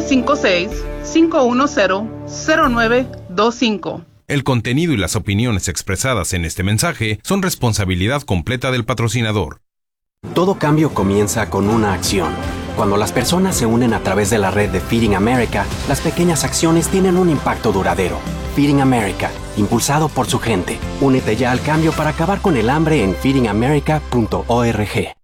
956-510-0925. El contenido y las opiniones expresadas en este mensaje son responsabilidad completa del patrocinador. Todo cambio comienza con una acción. Cuando las personas se unen a través de la red de Feeding America, las pequeñas acciones tienen un impacto duradero. Feeding America, impulsado por su gente. Únete ya al cambio para acabar con el hambre en feedingamerica.org.